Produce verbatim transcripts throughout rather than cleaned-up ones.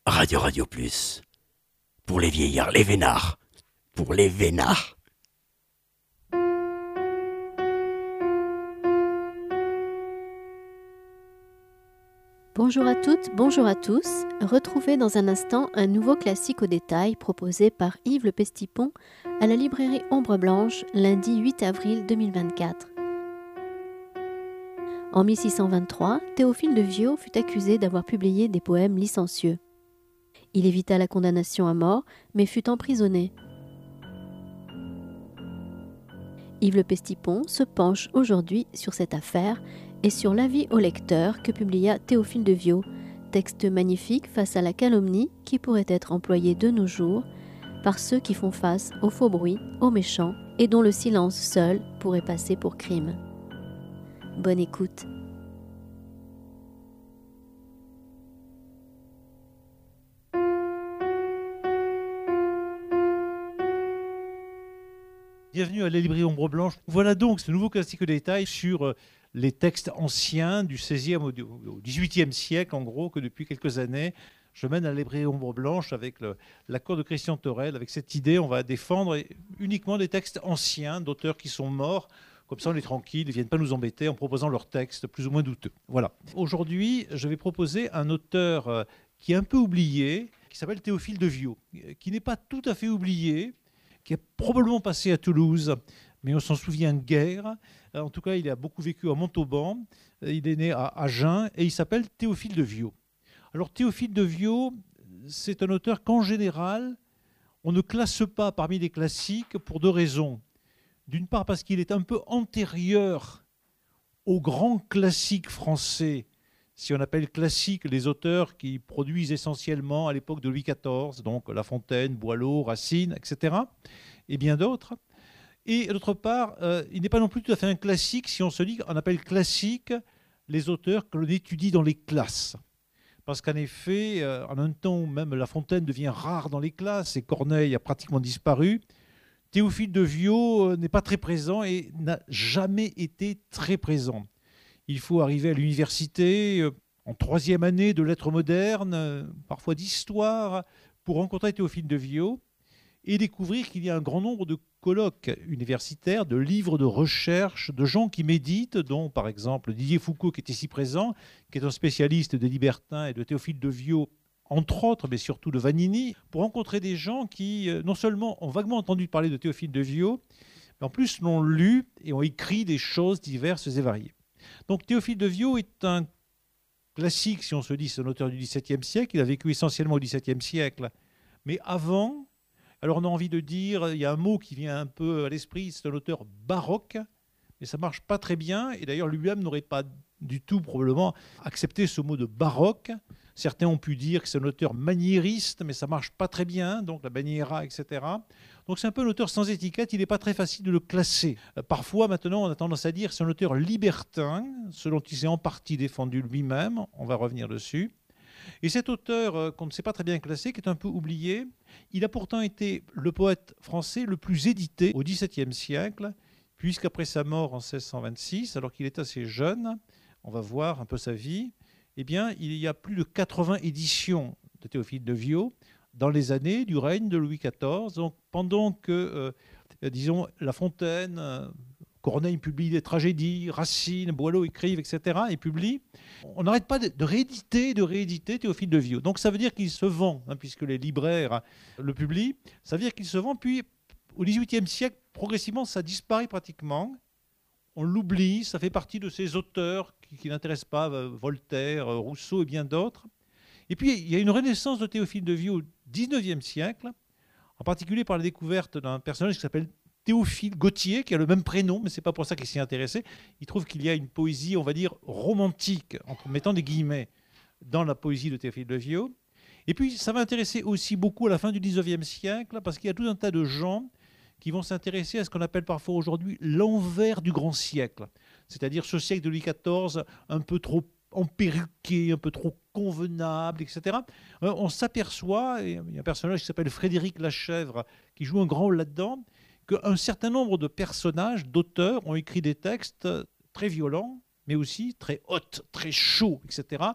Radio Radio Plus. Pour les vieillards, les vénards. Pour les vénards. Bonjour à toutes, bonjour à tous. Retrouvez dans un instant un nouveau classique au détail proposé par Yves Le Pestipon à la librairie Ombre Blanche, lundi huit avril deux mille vingt-quatre. En mille six cent vingt-trois, Théophile de Viau fut accusé d'avoir publié des poèmes licencieux. Il évita la condamnation à mort, mais fut emprisonné. Yves Le Pestipon se penche aujourd'hui sur cette affaire et sur l'avis au lecteur que publia Théophile de Viau, texte magnifique face à la calomnie qui pourrait être employée de nos jours par ceux qui font face aux faux bruits, aux méchants et dont le silence seul pourrait passer pour crime. Bonne écoute. Bienvenue à la librairie Ombre Blanche. Voilà donc ce nouveau classique au détail sur les textes anciens du seizième au dix-huitième siècle, en gros, que depuis quelques années, je mène à la librairie Ombre Blanche avec le, l'accord de Christian Thorel. Avec cette idée, on va défendre uniquement des textes anciens d'auteurs qui sont morts. Comme ça, on est tranquille, ils ne viennent pas nous embêter en proposant leurs textes plus ou moins douteux. Voilà. Aujourd'hui, je vais proposer un auteur qui est un peu oublié, qui s'appelle Théophile de Viau, qui n'est pas tout à fait oublié, qui est probablement passé à Toulouse, mais on s'en souvient guère. En tout cas, il a beaucoup vécu à Montauban. Il est né à Agen et il s'appelle Théophile de Viau. Alors, Théophile de Viau, c'est un auteur qu'en général, on ne classe pas parmi les classiques pour deux raisons. D'une part, parce qu'il est un peu antérieur aux grands classiques français, si on appelle classiques les auteurs qui produisent essentiellement à l'époque de Louis quatorze, donc La Fontaine, Boileau, Racine, et cetera, et bien d'autres. Et d'autre part, euh, il n'est pas non plus tout à fait un classique si on se dit qu'on appelle classique les auteurs que l'on étudie dans les classes. Parce qu'en effet, euh, en un temps où même La Fontaine devient rare dans les classes et Corneille a pratiquement disparu, Théophile de Viau n'est pas très présent et n'a jamais été très présent. Il faut arriver à l'université en troisième année de lettres modernes, parfois d'histoire, pour rencontrer Théophile de Viau et découvrir qu'il y a un grand nombre de colloques universitaires, de livres de recherche, de gens qui méditent, dont par exemple Didier Foucault qui est ici présent, qui est un spécialiste des libertins et de Théophile de Viau, entre autres, mais surtout de Vanini, pour rencontrer des gens qui, non seulement ont vaguement entendu parler de Théophile de Viau, mais en plus l'ont lu et ont écrit des choses diverses et variées. Donc Théophile de Viau est un classique, si on se dit, c'est un auteur du dix-septième siècle, il a vécu essentiellement au dix-septième siècle, mais avant, alors on a envie de dire, il y a un mot qui vient un peu à l'esprit, c'est un auteur baroque, mais ça ne marche pas très bien, et d'ailleurs lui-même n'aurait pas du tout probablement accepté ce mot de baroque. Certains ont pu dire que c'est un auteur maniériste, mais ça ne marche pas très bien, donc la maniera, et cetera. Donc c'est un peu un auteur sans étiquette, il n'est pas très facile de le classer. Parfois, maintenant, on a tendance à dire que c'est un auteur libertin, ce dont il s'est en partie défendu lui-même, on va revenir dessus. Et cet auteur qu'on ne sait pas très bien classer, qui est un peu oublié, il a pourtant été le poète français le plus édité au dix-septième siècle, puisqu'après sa mort en seize cent vingt-six, alors qu'il est assez jeune, on va voir un peu sa vie, eh bien, il y a plus de quatre-vingts éditions de Théophile de Viau dans les années du règne de Louis quatorze. Donc, pendant que, euh, disons, La Fontaine, euh, Corneille publie des tragédies, Racine, Boileau écrivent, et cetera, et publie, on n'arrête pas de rééditer, de rééditer Théophile de Viau. Donc, ça veut dire qu'il se vend, hein, puisque les libraires le publient, ça veut dire qu'il se vend, puis au dix-huitième siècle, progressivement, ça disparaît pratiquement. On l'oublie, ça fait partie de ces auteurs qui, qui n'intéressent pas, euh, Voltaire, euh, Rousseau et bien d'autres. Et puis, il y a une renaissance de Théophile de Viau au dix-neuvième siècle, en particulier par la découverte d'un personnage qui s'appelle Théophile Gautier, qui a le même prénom, mais ce n'est pas pour ça qu'il s'y est intéressé. Il trouve qu'il y a une poésie, on va dire, romantique, en mettant des guillemets, dans la poésie de Théophile de Viau. Et puis, ça va intéresser aussi beaucoup à la fin du dix-neuvième siècle, parce qu'il y a tout un tas de gens qui vont s'intéresser à ce qu'on appelle parfois aujourd'hui l'envers du grand siècle, c'est-à-dire ce siècle de Louis quatorze un peu trop empéruqué, un peu trop convenable, et cetera. On s'aperçoit, et il y a un personnage qui s'appelle Frédéric Lachèvre qui joue un grand rôle là-dedans, qu'un certain nombre de personnages, d'auteurs, ont écrit des textes très violents, mais aussi très hautes, très chauds, et cetera.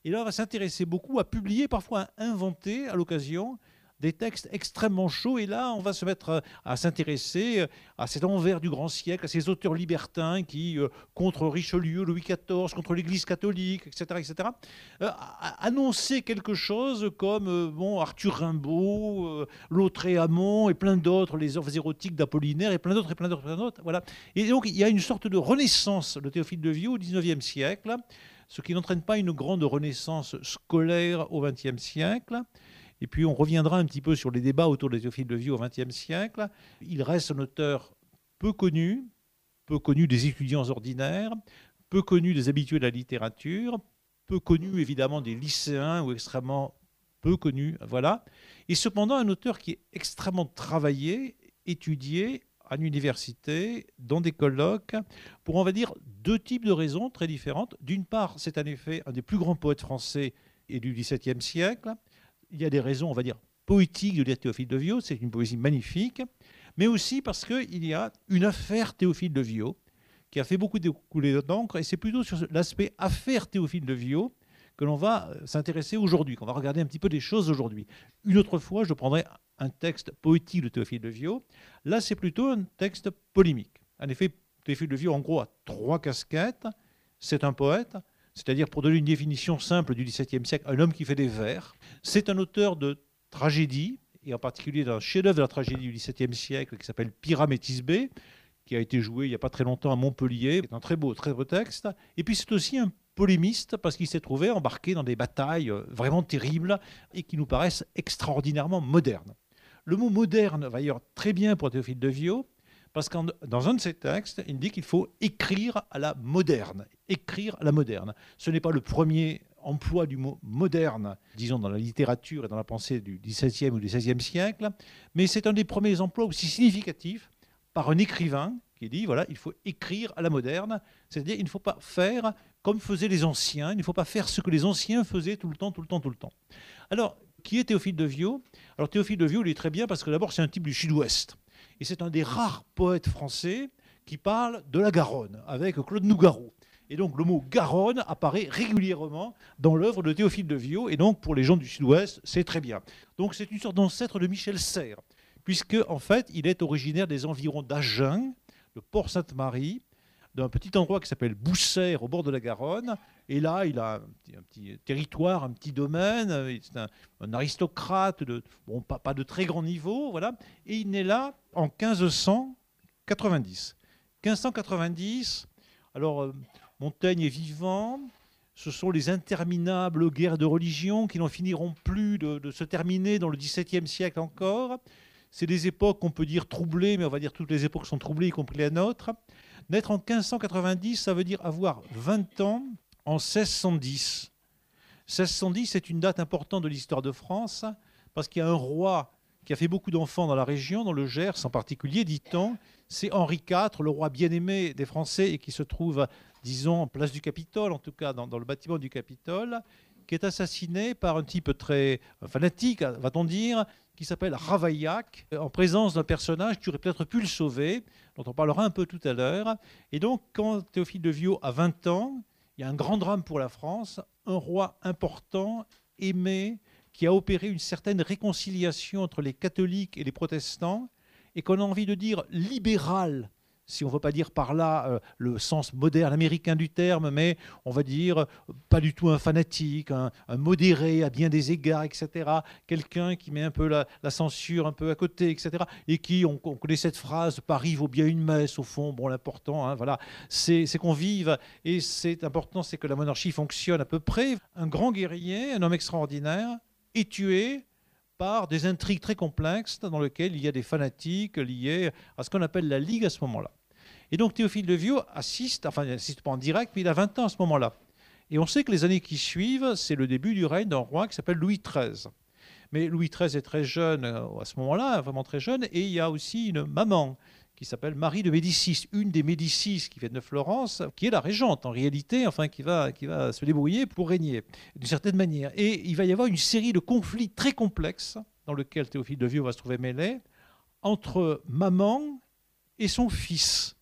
Et là, on va s'intéresser beaucoup à publier, parfois à inventer à l'occasion des textes extrêmement chauds. Et là, on va se mettre à s'intéresser à cet envers du grand siècle, à ces auteurs libertins qui, euh, contre Richelieu, Louis quatorze, contre l'Église catholique, et cetera, et cetera, euh, annoncer quelque chose comme euh, bon, Arthur Rimbaud, euh, Lautréamont et plein d'autres, les œuvres érotiques d'Apollinaire et plein d'autres, et plein d'autres, plein d'autres. Voilà. Et donc, il y a une sorte de renaissance de Théophile de Viau au dix-neuvième siècle, ce qui n'entraîne pas une grande renaissance scolaire au vingtième siècle. Et puis on reviendra un petit peu sur les débats autour de Théophile de Viau au vingtième siècle. Il reste un auteur peu connu, peu connu des étudiants ordinaires, peu connu des habitués de la littérature, peu connu évidemment des lycéens ou extrêmement peu connu. Voilà. Et cependant un auteur qui est extrêmement travaillé, étudié à l'université, dans des colloques, pour on va dire deux types de raisons très différentes. D'une part, c'est en effet un des plus grands poètes français et du dix-septième siècle. Il y a des raisons, on va dire, poétiques de lire Théophile de Viau, c'est une poésie magnifique, mais aussi parce qu'il y a une affaire Théophile de Viau qui a fait beaucoup couler d'encre, et c'est plutôt sur l'aspect affaire Théophile de Viau que l'on va s'intéresser aujourd'hui, qu'on va regarder un petit peu des choses aujourd'hui. Une autre fois, je prendrai un texte poétique de Théophile de Viau. Là, c'est plutôt un texte polémique. En effet, Théophile de Viau, en gros, a trois casquettes. C'est un poète, c'est-à-dire, pour donner une définition simple du dix-septième siècle, un homme qui fait des vers. C'est un auteur de tragédie, et en particulier d'un chef-d'œuvre de la tragédie du dix-septième siècle qui s'appelle Pyram et Thisbé, qui a été joué il n'y a pas très longtemps à Montpellier. C'est un très beau, très beau texte. Et puis c'est aussi un polémiste parce qu'il s'est trouvé embarqué dans des batailles vraiment terribles et qui nous paraissent extraordinairement modernes. Le mot moderne va d'ailleurs très bien pour Théophile de Viau, parce que dans un de ses textes, il dit qu'il faut écrire à la moderne. Écrire à la moderne. Ce n'est pas le premier emploi du mot moderne, disons dans la littérature et dans la pensée du dix-septième ou du seizième siècle, mais c'est un des premiers emplois aussi significatifs par un écrivain qui dit, voilà, il faut écrire à la moderne, c'est-à-dire il ne faut pas faire comme faisaient les anciens, il ne faut pas faire ce que les anciens faisaient tout le temps, tout le temps, tout le temps. Alors, qui est Théophile de Viau ? Alors Théophile de Viau, il est très bien parce que d'abord, c'est un type du Sud-Ouest. Et c'est un des rares poètes français qui parle de la Garonne, avec Claude Nougaro. Et donc le mot Garonne apparaît régulièrement dans l'œuvre de Théophile de Viau. Et donc pour les gens du Sud-Ouest, c'est très bien. Donc c'est une sorte d'ancêtre de Michel Serres, puisque en fait, il est originaire des environs d'Agen, de Port-Sainte-Marie, d'un petit endroit qui s'appelle Boussères, au bord de la Garonne. Et là, il a un petit, un petit territoire, un petit domaine. C'est un, un aristocrate, de, bon, pas, pas de très grand niveau, voilà. Et il naît là en quinze cent quatre-vingt-dix. quinze cent quatre-vingt-dix, alors euh, Montaigne est vivant. Ce sont les interminables guerres de religion qui n'en finiront plus de, de se terminer dans le dix-septième siècle encore. C'est des époques qu'on peut dire troublées, mais on va dire toutes les époques sont troublées, y compris la nôtre. Naître en quinze cent quatre-vingt-dix, ça veut dire avoir vingt ans en seize cent dix. seize cent dix, c'est une date importante de l'histoire de France, parce qu'il y a un roi qui a fait beaucoup d'enfants dans la région, dans le Gers en particulier, dit-on. C'est Henri quatre, le roi bien-aimé des Français, et qui se trouve, disons, en place du Capitole, en tout cas dans, dans le bâtiment du Capitole, qui est assassiné par un type très fanatique, va-t-on dire, qui s'appelle Ravaillac, en présence d'un personnage qui aurait peut-être pu le sauver, dont on parlera un peu tout à l'heure. Et donc, quand Théophile de Viau a vingt ans, il y a un grand drame pour la France, un roi important, aimé, qui a opéré une certaine réconciliation entre les catholiques et les protestants, et qu'on a envie de dire libéral, si on ne veut pas dire par là euh, le sens moderne américain du terme, mais on va dire euh, pas du tout un fanatique, un, un modéré à bien des égards, et cetera. Quelqu'un qui met un peu la, la censure un peu à côté, et cetera. Et qui, on, on connaît cette phrase, Paris vaut bien une messe, au fond, bon, l'important, hein, voilà, c'est, c'est qu'on vive, et c'est important, c'est que la monarchie fonctionne à peu près. Un grand guerrier, un homme extraordinaire, est tué par des intrigues très complexes dans lesquelles il y a des fanatiques liés à ce qu'on appelle la Ligue à ce moment-là. Et donc Théophile de Viau assiste, enfin il n'assiste pas en direct, mais il a vingt ans à ce moment-là. Et on sait que les années qui suivent, c'est le début du règne d'un roi qui s'appelle Louis treize. Mais Louis treize est très jeune à ce moment-là, vraiment très jeune, et il y a aussi une maman qui s'appelle Marie de Médicis, une des Médicis qui viennent de Florence, qui est la régente en réalité, enfin qui va, qui va se débrouiller pour régner d'une certaine manière. Et il va y avoir une série de conflits très complexes dans lesquels Théophile de Viau va se trouver mêlé entre maman et son fils.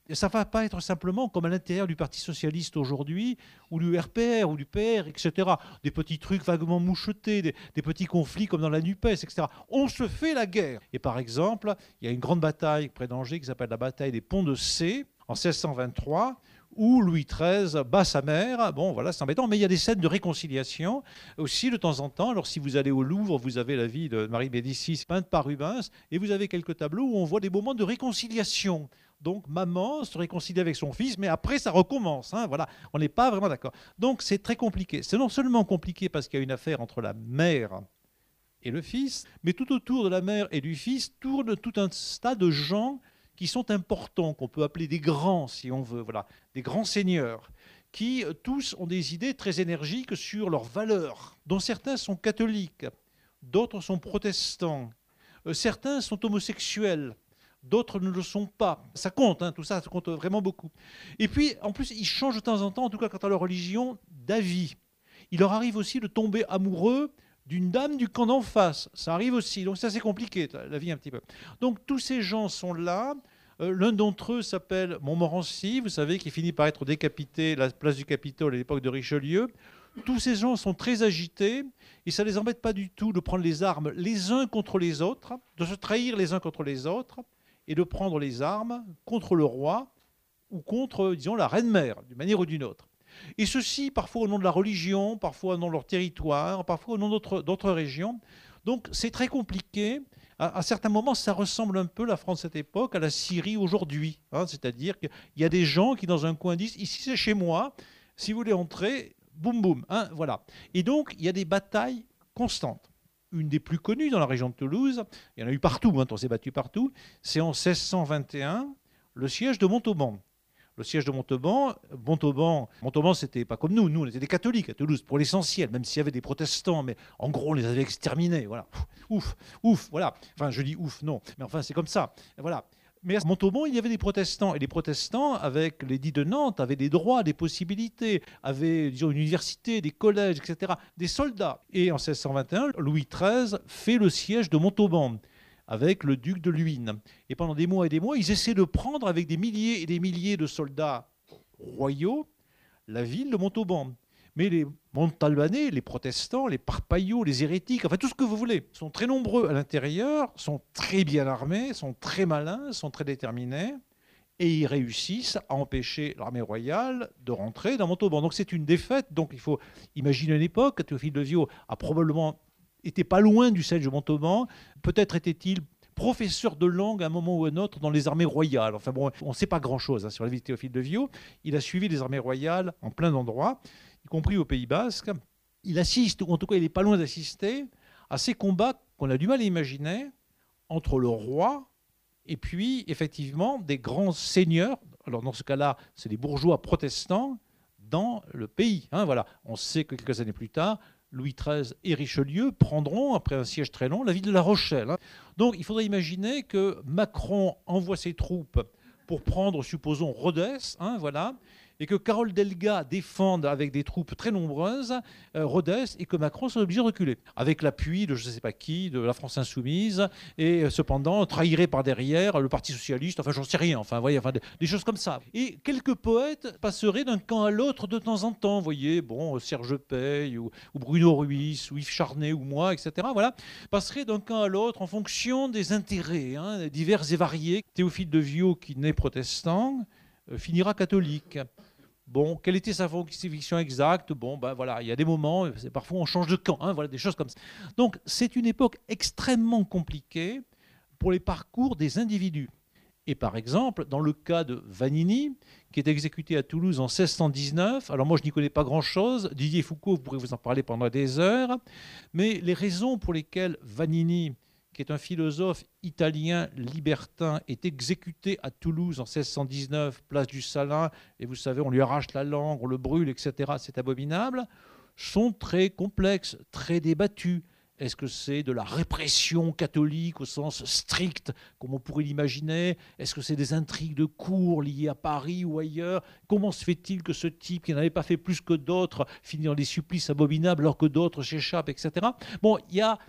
Et ça ne va pas être simplement comme à l'intérieur du Parti socialiste aujourd'hui, ou du R P R, ou du P R, et cetera. Des petits trucs vaguement mouchetés, des, des petits conflits comme dans la NUPES, et cetera. On se fait la guerre. Et par exemple, il y a une grande bataille près d'Angers qui s'appelle la bataille des Ponts de Cé, en seize cent vingt-trois, où Louis treize bat sa mère. Bon, voilà, c'est embêtant, mais il y a des scènes de réconciliation aussi de temps en temps. Alors, si vous allez au Louvre, vous avez la vie de Marie Médicis peinte par Rubens, et vous avez quelques tableaux où on voit des moments de réconciliation. Donc, maman se réconcilie avec son fils, mais après, ça recommence. Hein, voilà, on n'est pas vraiment d'accord. Donc, c'est très compliqué. C'est non seulement compliqué parce qu'il y a une affaire entre la mère et le fils, mais tout autour de la mère et du fils tourne tout un tas de gens qui sont importants, qu'on peut appeler des grands, si on veut, voilà, des grands seigneurs, qui euh, tous ont des idées très énergiques sur leurs valeurs, dont certains sont catholiques, d'autres sont protestants, euh, certains sont homosexuels, d'autres ne le sont pas. Ça compte, hein, tout ça, ça compte vraiment beaucoup. Et puis, en plus, ils changent de temps en temps, en tout cas quant à leur religion, d'avis. Il leur arrive aussi de tomber amoureux d'une dame du camp d'en face. Ça arrive aussi. Donc, c'est assez compliqué, la vie un petit peu. Donc, tous ces gens sont là. Euh, L'un d'entre eux s'appelle Montmorency, vous savez, qui finit par être décapité à la place du Capitole à l'époque de Richelieu. Tous ces gens sont très agités et ça ne les embête pas du tout de prendre les armes les uns contre les autres, de se trahir les uns contre les autres et de prendre les armes contre le roi ou contre, disons, la reine-mère, d'une manière ou d'une autre. Et ceci, parfois au nom de la religion, parfois au nom de leur territoire, parfois au nom d'autres régions. Donc c'est très compliqué. À, à certains moments, ça ressemble un peu, la France de cette époque, à la Syrie aujourd'hui. Hein, c'est-à-dire qu'il y a des gens qui, dans un coin, disent « ici c'est chez moi, si vous voulez entrer, boum boum hein, ». Voilà. Et donc, il y a des batailles constantes. Une des plus connues dans la région de Toulouse, il y en a eu partout, hein, on s'est battu partout, c'est en seize cent vingt et un, le siège de Montauban. Le siège de Montauban, Montauban, Montauban, c'était pas comme nous. Nous, on était des catholiques à Toulouse, pour l'essentiel, même s'il y avait des protestants, mais en gros, on les avait exterminés. Voilà. Ouf, ouf, voilà. Enfin, je dis ouf, non, mais enfin, c'est comme ça. Voilà. Mais à Montauban, il y avait des protestants. Et les protestants, avec l'édit de Nantes, avaient des droits, des possibilités, avaient, disons, une université, des collèges, et cetera, des soldats. Et en seize cent vingt et un, Louis treize fait le siège de Montauban avec le duc de Luynes. Et pendant des mois et des mois, ils essaient de prendre avec des milliers et des milliers de soldats royaux la ville de Montauban. Mais les Montalbanais, les protestants, les parpaillots, les hérétiques, enfin tout ce que vous voulez, sont très nombreux à l'intérieur, sont très bien armés, sont très malins, sont très déterminés, et ils réussissent à empêcher l'armée royale de rentrer dans Montauban. Donc c'est une défaite. Donc il faut imaginer une époque. Théophile de Viau a probablement était pas loin du siège de Montauban. Peut-être était-il professeur de langue à un moment ou à un autre dans les armées royales. Enfin bon, on ne sait pas grand-chose hein, sur la vie de Théophile de Viau. Il a suivi les armées royales en plein d'endroits, y compris au Pays Basque. Il assiste, ou en tout cas il n'est pas loin d'assister, à ces combats qu'on a du mal à imaginer entre le roi et puis effectivement des grands seigneurs. Alors dans ce cas-là, c'est des bourgeois protestants dans le pays. Hein, voilà. On sait que quelques années plus tard, Louis treize et Richelieu prendront, après un siège très long, la ville de La Rochelle. Donc il faudrait imaginer que Macron envoie ses troupes pour prendre, supposons, Rodez, hein, voilà, et que Carole Delga défende avec des troupes très nombreuses euh, Rodez, et que Macron soit obligé de reculer, avec l'appui de je ne sais pas qui, de la France insoumise, et euh, cependant trahirait par derrière le Parti socialiste, enfin j'en sais rien, enfin, voyez, enfin des, des choses comme ça. Et quelques poètes passeraient d'un camp à l'autre de temps en temps, vous voyez, bon, Serge Pey, ou, ou Bruno Ruiz, ou Yves Charnay, ou moi, et cetera, voilà, passeraient d'un camp à l'autre en fonction des intérêts hein, divers et variés. Théophile de Viau, qui naît protestant, euh, finira catholique. Bon, quelle était sa conviction exacte? Bon, ben voilà, il y a des moments, parfois on change de camp, hein, voilà, des choses comme ça. Donc, c'est une époque extrêmement compliquée pour les parcours des individus. Et par exemple, dans le cas de Vanini, qui est exécuté à Toulouse en seize cent dix-neuf, alors moi je n'y connais pas grand-chose, Didier Foucault, vous pourrez vous en parler pendant des heures, mais les raisons pour lesquelles Vanini, qui est un philosophe italien libertin, est exécuté à Toulouse en seize cent dix-neuf, place du Salin, et vous savez, on lui arrache la langue, on le brûle, et cetera, c'est abominable, sont très complexes, très débattus. Est-ce que c'est de la répression catholique au sens strict, comme on pourrait l'imaginer? Est-ce que c'est des intrigues de cour liées à Paris ou ailleurs? Comment se fait-il que ce type, qui n'avait pas fait plus que d'autres, finit dans des supplices abominables alors que d'autres s'échappent, et cetera. Bon, il y a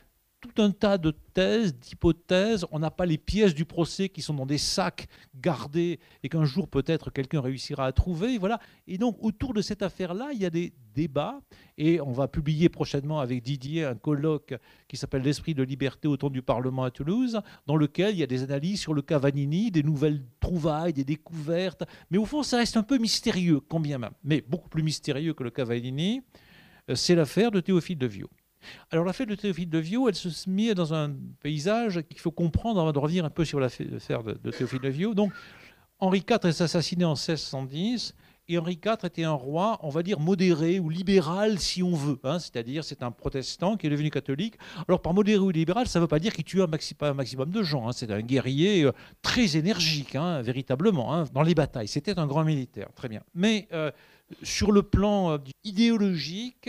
tout un tas de thèses, d'hypothèses. On n'a pas les pièces du procès qui sont dans des sacs gardés et qu'un jour peut-être quelqu'un réussira à trouver. Voilà. Et donc autour de cette affaire-là, il y a des débats. Et on va publier prochainement avec Didier un colloque qui s'appelle L'esprit de liberté au temps du Parlement à Toulouse, dans lequel il y a des analyses sur le cas Vanini, des nouvelles trouvailles, des découvertes. Mais au fond, ça reste un peu mystérieux, quand bien même. Mais beaucoup plus mystérieux que le cas Vanini, c'est l'affaire de Théophile de Viau. Alors l'affaire de Théophile de Viau, elle se met dans un paysage qu'il faut comprendre avant de revenir un peu sur l'affaire de, de Théophile de Viau. Donc Henri quatre est assassiné en seize cent dix et Henri quatre était un roi, on va dire modéré ou libéral si on veut. Hein, c'est-à-dire c'est un protestant qui est devenu catholique. Alors par modéré ou libéral, ça ne veut pas dire qu'il tue un, maxi un maximum de gens. Hein. C'est un guerrier euh, très énergique, hein, véritablement, hein, dans les batailles. C'était un grand militaire, très bien. Mais euh, sur le plan idéologique,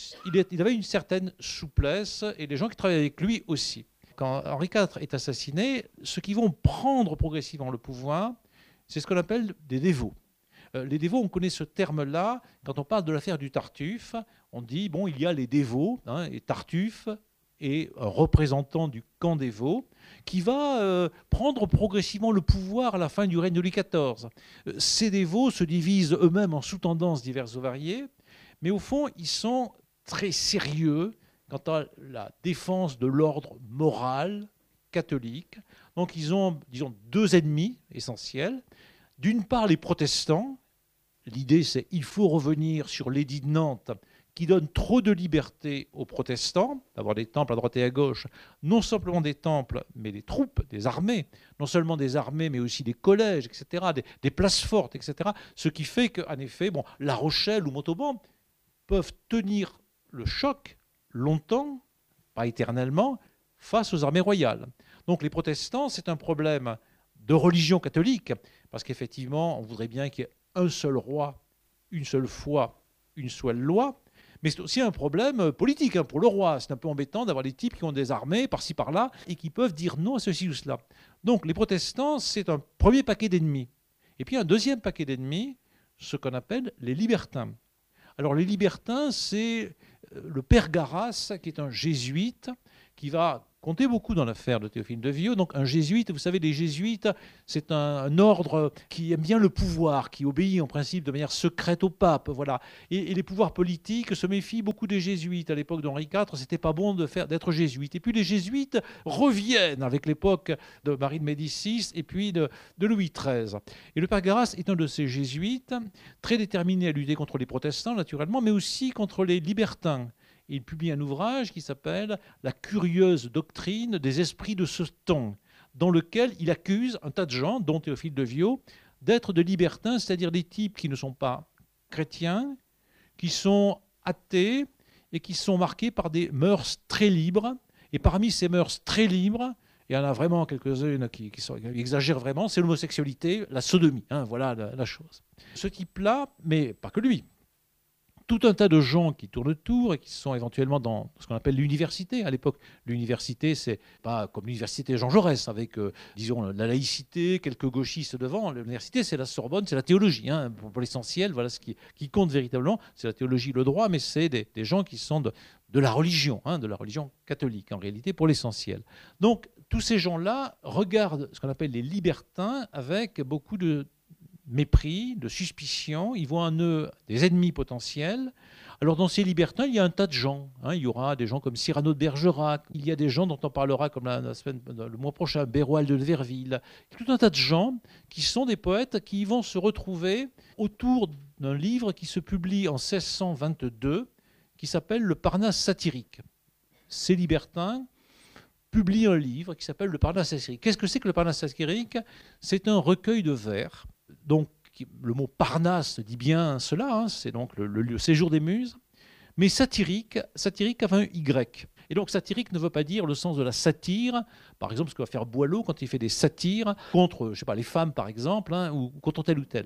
il avait une certaine souplesse et les gens qui travaillaient avec lui aussi. Quand Henri quatre est assassiné, ceux qui vont prendre progressivement le pouvoir, c'est ce qu'on appelle des dévots. Les dévots, on connaît ce terme-là. Quand on parle de l'affaire du Tartuffe, on dit, bon, il y a les dévots, hein, et Tartuffe est un représentant du camp dévot qui va euh, prendre progressivement le pouvoir à la fin du règne de Louis quatorze. Ces dévots se divisent eux-mêmes en sous-tendances diverses et variées, mais au fond, ils sont très sérieux quant à la défense de l'ordre moral catholique. Donc ils ont, disons, deux ennemis essentiels. D'une part, les protestants. L'idée, c'est qu'il faut revenir sur l'édit de Nantes qui donne trop de liberté aux protestants, d'avoir des temples à droite et à gauche, non simplement des temples, mais des troupes, des armées, non seulement des armées, mais aussi des collèges, et cetera, des, des places fortes, et cetera. Ce qui fait qu'en effet, bon, La Rochelle ou Montauban peuvent tenir le choc longtemps, pas éternellement, face aux armées royales. Donc les protestants, c'est un problème de religion catholique, parce qu'effectivement, on voudrait bien qu'il y ait un seul roi, une seule foi, une seule loi, mais c'est aussi un problème politique hein, pour le roi. C'est un peu embêtant d'avoir des types qui ont des armées par-ci par-là et qui peuvent dire non à ceci ou cela. Donc les protestants, c'est un premier paquet d'ennemis. Et puis un deuxième paquet d'ennemis, ce qu'on appelle les libertins. Alors les libertins, c'est le père Garas, qui est un jésuite, qui va compter beaucoup dans l'affaire de Théophile de Viau. Donc un jésuite, vous savez, les jésuites, c'est un, un ordre qui aime bien le pouvoir, qui obéit en principe de manière secrète au pape. Voilà. Et, et les pouvoirs politiques se méfient beaucoup des jésuites. À l'époque d'Henri quatre, c'était pas bon de faire, d'être jésuite. Et puis les jésuites reviennent avec l'époque de Marie de Médicis et puis de, de Louis treize. Et le père Garas est un de ces jésuites, très déterminé à lutter contre les protestants, naturellement, mais aussi contre les libertins. Il publie un ouvrage qui s'appelle « La curieuse doctrine des esprits de ce temps », dans lequel il accuse un tas de gens, dont Théophile de Viau, d'être de libertins, c'est-à-dire des types qui ne sont pas chrétiens, qui sont athées et qui sont marqués par des mœurs très libres. Et parmi ces mœurs très libres, il y en a vraiment quelques-unes qui, qui, sont, qui exagèrent vraiment, c'est l'homosexualité, la sodomie. Hein, voilà la, la chose. Ce type-là, mais pas que lui, tout un tas de gens qui tournent autour et qui sont éventuellement dans ce qu'on appelle l'université. À l'époque, l'université, c'est pas comme l'université Jean Jaurès, avec, euh, disons, la laïcité, quelques gauchistes devant. L'université, c'est la Sorbonne, c'est la théologie. Hein. Pour, pour l'essentiel, voilà ce qui, qui compte véritablement, c'est la théologie, le droit, mais c'est des, des gens qui sont de, de la religion, hein, de la religion catholique, en réalité, pour l'essentiel. Donc, tous ces gens-là regardent ce qu'on appelle les libertins avec beaucoup de mépris, de suspicion. Ils voient en eux des ennemis potentiels. Alors dans ces libertins, il y a un tas de gens. Hein. Il y aura des gens comme Cyrano de Bergerac. Il y a des gens dont on parlera comme la, la semaine, le mois prochain, Béroald de Verville. Tout un tas de gens qui sont des poètes qui vont se retrouver autour d'un livre qui se publie en seize cent vingt-deux, qui s'appelle Le Parnasse satirique. Ces libertins publient un livre qui s'appelle Le Parnasse satirique. Qu'est-ce que c'est que le Parnasse satirique? C'est un recueil de vers. Donc, le mot Parnasse dit bien cela, hein, c'est donc le, le, le séjour des muses, mais satirique, satirique avec un Y. Et donc, satirique ne veut pas dire le sens de la satire, par exemple, ce que va faire Boileau quand il fait des satires contre, je sais pas, les femmes, par exemple, hein, ou contre tel ou tel.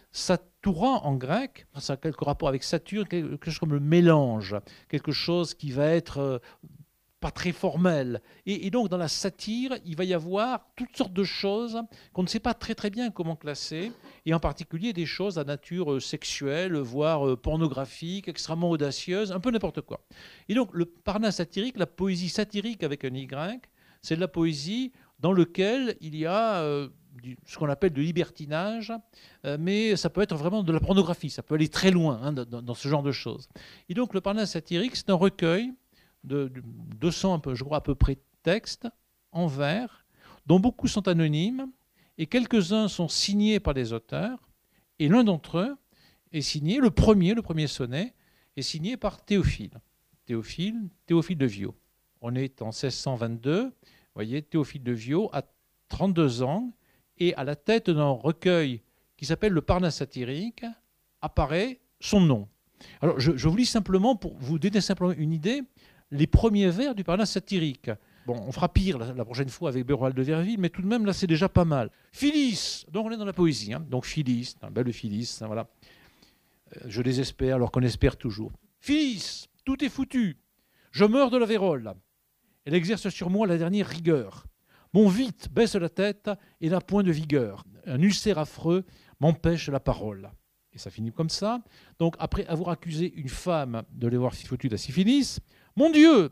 Satoura, en grec, ça a quelque rapport avec Saturne, quelque chose comme le mélange, quelque chose qui va être pas très formel. Et, et donc, dans la satire, il va y avoir toutes sortes de choses qu'on ne sait pas très très bien comment classer, et en particulier des choses à nature sexuelle, voire pornographique, extrêmement audacieuse, un peu n'importe quoi. Et donc, le Parnasse satirique, la poésie satirique avec un Y, c'est de la poésie dans laquelle il y a euh, du, ce qu'on appelle de libertinage, euh, mais ça peut être vraiment de la pornographie, ça peut aller très loin hein, dans, dans ce genre de choses. Et donc, le Parnasse satirique, c'est un recueil de deux cents, un peu, je crois, à peu près textes en vers, dont beaucoup sont anonymes, et quelques-uns sont signés par des auteurs, et l'un d'entre eux est signé, le premier, le premier sonnet, est signé par Théophile. Théophile, Théophile de Viau. On est en seize cent vingt-deux, vous voyez, Théophile de Viau a trente-deux ans, et à la tête d'un recueil qui s'appelle le Parnasse satirique, apparaît son nom. Alors, je, je vous lis simplement, pour vous donner simplement une idée, les premiers vers du Parnasse satirique. Bon, on fera pire la, la prochaine fois avec Béroald de Verville, mais tout de même, là, c'est déjà pas mal. Phyllis, donc on est dans la poésie, hein. Donc Phyllis, un bel Phyllis, hein, voilà. Euh, je désespère alors qu'on espère toujours. Phyllis, tout est foutu. Je meurs de la vérole. Elle exerce sur moi la dernière rigueur. Mon vite baisse la tête et n'a point de vigueur. Un ulcère affreux m'empêche la parole. Et ça finit comme ça. Donc, après avoir accusé une femme de l'avoir foutu de la syphilis, mon Dieu,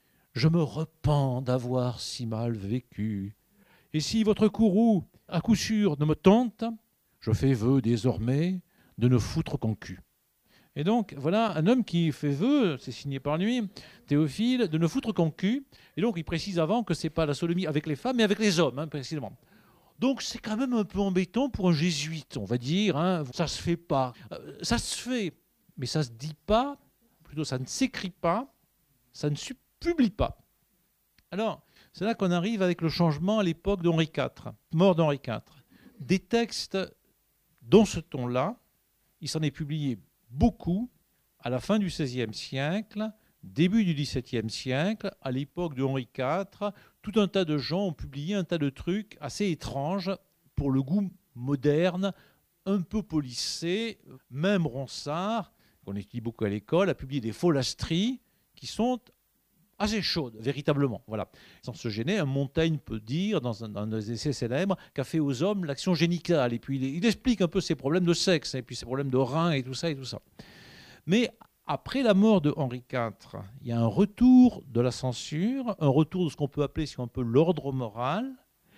je me repens d'avoir si mal vécu. Et si votre courroux, à coup sûr, ne me tente, je fais vœu désormais de ne foutre qu'en cul. Et donc, voilà un homme qui fait vœu, c'est signé par lui, Théophile, de ne foutre qu'en cul. Et donc, il précise avant que ce n'est pas la sodomie avec les femmes, mais avec les hommes, hein, précisément. Donc, c'est quand même un peu embêtant pour un jésuite, on va dire. Hein. Ça ne se fait pas. Euh, ça se fait, mais ça ne se dit pas, plutôt ça ne s'écrit pas, ça ne se publie pas. Alors, c'est là qu'on arrive avec le changement à l'époque d'Henri quatre, mort d'Henri quatre. Des textes dans ce ton-là, il s'en est publié beaucoup à la fin du seizième siècle, début du dix-septième siècle, à l'époque de Henri quatre, tout un tas de gens ont publié un tas de trucs assez étranges pour le goût moderne, un peu polissé. Même Ronsard, qu'on étudie beaucoup à l'école, a publié des folastries qui sont assez chaudes, véritablement. Voilà. Sans se gêner, un Montaigne peut dire, dans un, dans un des essais célèbres, qu'a fait aux hommes l'action génicale. Et puis il, il explique un peu ses problèmes de sexe, et puis ses problèmes de reins, et tout ça, et tout ça. Mais après la mort de Henri quatre, il y a un retour de la censure, un retour de ce qu'on peut appeler, si on peut, l'ordre moral,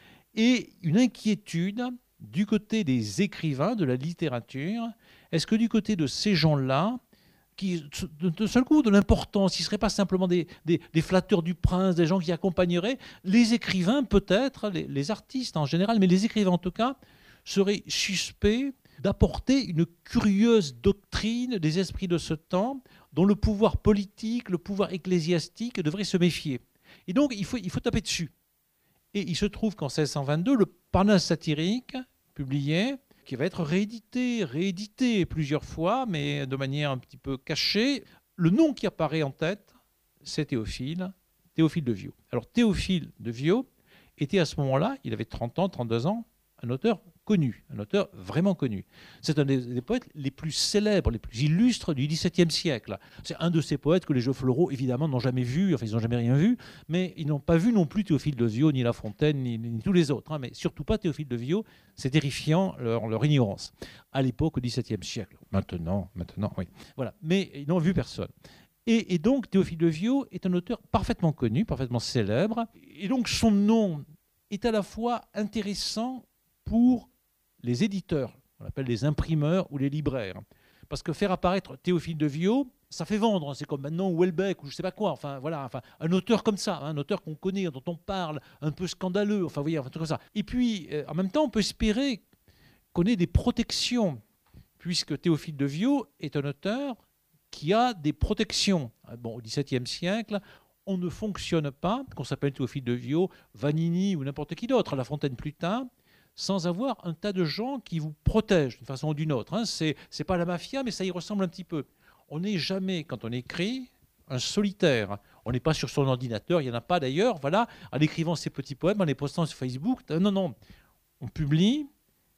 et une inquiétude du côté des écrivains, de la littérature. Est-ce que du côté de ces gens-là, qui, de seul coup, de l'importance, ils ne seraient pas simplement des, des, des flatteurs du prince, des gens qui accompagneraient, les écrivains peut-être, les, les artistes en général, mais les écrivains en tout cas, seraient suspects d'apporter une curieuse doctrine des esprits de ce temps dont le pouvoir politique, le pouvoir ecclésiastique devraient se méfier. Et donc, il faut, il faut taper dessus. Et il se trouve qu'en seize cent vingt-deux, le Parnasse satirique, publié, qui va être réédité, réédité plusieurs fois, mais de manière un petit peu cachée, le nom qui apparaît en tête, c'est Théophile, Théophile de Viau. Alors, Théophile de Viau était à ce moment-là, il avait trente ans, trente-deux ans, un auteur connu, un auteur vraiment connu. C'est un des, des poètes les plus célèbres, les plus illustres du dix-septième siècle. C'est un de ces poètes que les Geoffroy, évidemment, n'ont jamais vu, enfin, ils n'ont jamais rien vu, mais ils n'ont pas vu non plus Théophile de Viau, ni La Fontaine, ni, ni tous les autres, hein, mais surtout pas Théophile de Viau. C'est terrifiant, leur, leur ignorance. À l'époque, au dix-septième siècle. Maintenant, maintenant, oui. Voilà. Mais ils n'ont vu personne. Et, et donc, Théophile de Viau est un auteur parfaitement connu, parfaitement célèbre. Et donc, son nom est à la fois intéressant pour les éditeurs, on appelle les imprimeurs ou les libraires. Parce que faire apparaître Théophile de Viau, ça fait vendre. C'est comme maintenant Houellebecq ou je ne sais pas quoi. Enfin, voilà, enfin, un auteur comme ça, hein, un auteur qu'on connaît, dont on parle, un peu scandaleux, enfin, vous voyez, un truc comme ça. Et puis, euh, en même temps, on peut espérer qu'on ait des protections, puisque Théophile de Viau est un auteur qui a des protections. Bon, au dix-septième siècle, on ne fonctionne pas, qu'on s'appelle Théophile de Viau, Vanini ou n'importe qui d'autre, La Fontaine plus tard, sans avoir un tas de gens qui vous protègent d'une façon ou d'une autre. Hein. Ce n'est pas la mafia, mais ça y ressemble un petit peu. On n'est jamais, quand on écrit, un solitaire. On n'est pas sur son ordinateur, il n'y en a pas d'ailleurs, voilà, en écrivant ses petits poèmes, en les postant sur Facebook. Non, non, on publie,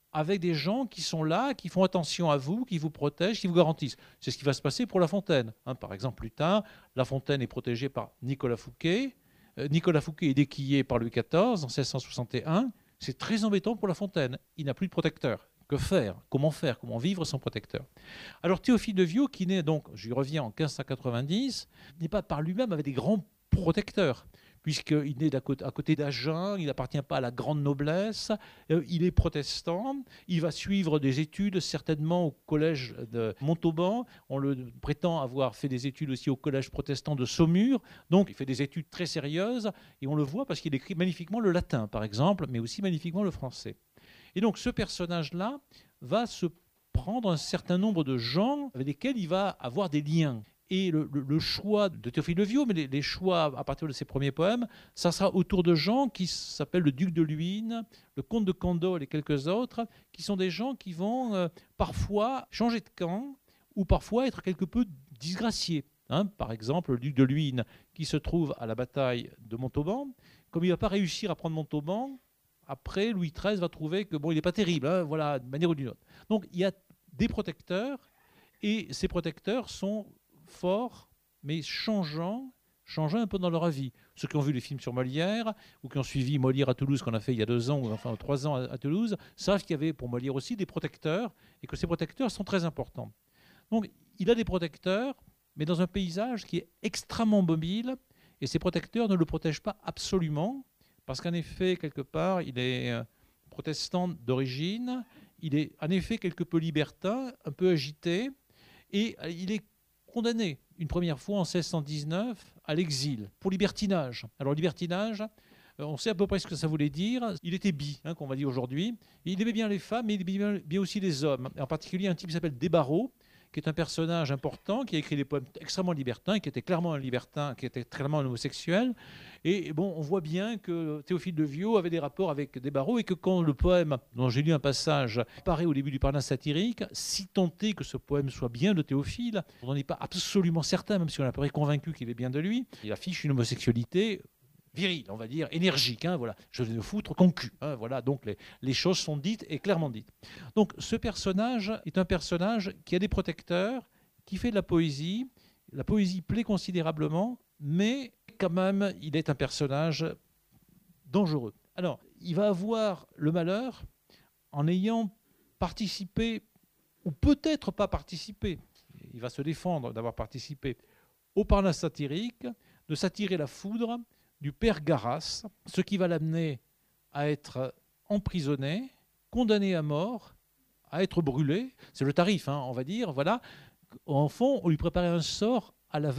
avec des gens qui sont là, qui font attention à vous, qui vous protègent, qui vous garantissent. C'est ce qui va se passer pour La Fontaine. Hein, par exemple, plus tard, La Fontaine est protégée par Nicolas Fouquet. Euh, Nicolas Fouquet est déquillé par Louis quatorze en seize cent soixante et un. C'est très embêtant pour La Fontaine. Il n'a plus de protecteur. Que faire? Comment faire? Comment vivre sans protecteur? Alors Théophile de Viau, qui naît donc, j'y reviens, en quinze cent quatre-vingt-dix, n'est pas par lui-même avec des grands protecteurs, puisqu'il naît à côté, à côté d'Agen, il n'appartient pas à la grande noblesse, euh, il est protestant, il va suivre des études certainement au collège de Montauban, on le prétend avoir fait des études aussi au collège protestant de Saumur, donc il fait des études très sérieuses, et on le voit parce qu'il écrit magnifiquement le latin, par exemple, mais aussi magnifiquement le français. Et donc ce personnage-là va se prendre un certain nombre de gens avec lesquels il va avoir des liens. Et le, le, le choix de Théophile de Viau, mais les, les choix à partir de ses premiers poèmes, ça sera autour de gens qui s'appellent le duc de Luynes, le comte de Candolle et quelques autres, qui sont des gens qui vont euh, parfois changer de camp ou parfois être quelque peu disgraciés. Hein, par exemple, le duc de Luynes qui se trouve à la bataille de Montauban, comme il ne va pas réussir à prendre Montauban, après, Louis treize va trouver que bon, il n'est pas terrible, hein, voilà, d'une manière ou d'une autre. Donc, il y a des protecteurs, et ces protecteurs sont forts, mais changeants, changeants un peu dans leur avis. Ceux qui ont vu les films sur Molière, ou qui ont suivi Molière à Toulouse, qu'on a fait il y a deux ans, ou enfin trois ans à Toulouse, savent qu'il y avait pour Molière aussi des protecteurs, et que ces protecteurs sont très importants. Donc, il a des protecteurs, mais dans un paysage qui est extrêmement mobile, et ces protecteurs ne le protègent pas absolument, parce qu'en effet, quelque part, il est protestant d'origine, il est en effet quelque peu libertin, un peu agité, et il est condamné une première fois en seize cent dix-neuf à l'exil pour libertinage. Alors libertinage, on sait à peu près ce que ça voulait dire. Il était bi, hein, qu'on va dire aujourd'hui. Il aimait bien les femmes, mais il aimait bien, bien aussi les hommes. En particulier un type qui s'appelle Desbarreaux, qui est un personnage important, qui a écrit des poèmes extrêmement libertins, qui était clairement un libertin, qui était clairement un homosexuel. Et bon, on voit bien que Théophile de Viau avait des rapports avec Desbarreaux et que quand le poème, dont j'ai lu un passage, paraît au début du Parnasse satirique, si tant est que ce poème soit bien de Théophile, on n'en est pas absolument certain, même si on est à peu près convaincu qu'il est bien de lui, il affiche une homosexualité viril, on va dire, énergique, hein, voilà. Je vais me foutre concu, hein, voilà. Donc les, les choses sont dites et clairement dites. Donc ce personnage est un personnage qui a des protecteurs, qui fait de la poésie. La poésie plaît considérablement, mais quand même, il est un personnage dangereux. Alors, il va avoir le malheur, en ayant participé, ou peut-être pas participé, il va se défendre d'avoir participé au Parnasse satirique, de s'attirer la foudre du père Garas, ce qui va l'amener à être emprisonné, condamné à mort, à être brûlé. C'est le tarif, hein, on va dire. Voilà. En fond, on lui préparait un sort à la